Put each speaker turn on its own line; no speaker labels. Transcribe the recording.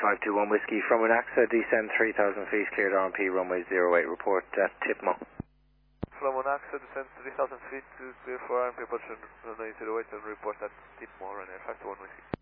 521 Whiskey from Anaxa, descend 3,000 feet, cleared RMP, runway 08, report at Tipmo.
From Anaxa, descend 3,000 feet to clear for RMP, approach runway 08 and report at Tipmo, runway 521 Whiskey.